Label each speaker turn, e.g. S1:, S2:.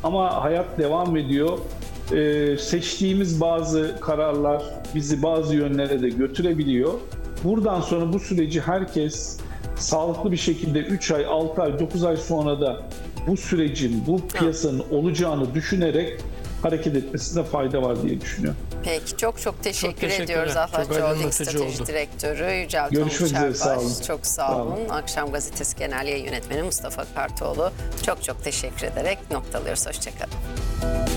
S1: ama hayat devam ediyor. Seçtiğimiz bazı kararlar bizi bazı yönlere de götürebiliyor. Buradan sonra bu süreci herkes sağlıklı bir şekilde 3 ay, 6 ay, 9 ay sonra da bu sürecin, bu piyasanın olacağını düşünerek hareket etmesinde fayda var diye düşünüyorum.
S2: Peki, çok teşekkür
S3: teşekkürler.
S2: ediyoruz
S3: Çok
S2: Atlatçı Holding
S3: aydınlatıcı
S2: Strateji
S3: oldu.
S2: Direktörü Yücel
S1: Görüşmek üzere, sağ olun.
S2: Tonguç. Çok sağ
S1: Sağ
S2: olun.
S1: olun.
S2: Akşam Gazetesi Genel Yayın Yönetmeni Mustafa Kartoğlu. Çok teşekkür ederek noktalıyoruz. Hoşçakalın.